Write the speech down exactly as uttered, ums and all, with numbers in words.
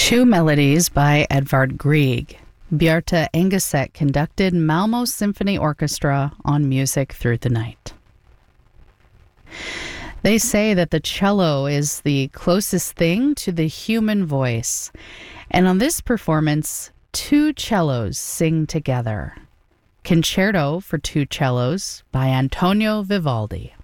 Two melodies by Edvard Grieg. Bjarte Engeseth conducted Malmo Symphony Orchestra on Music Through the Night. They say that the cello is the closest thing to the human voice, and on this performance, two cellos sing together. Concerto for Two Cellos by Antonio Vivaldi.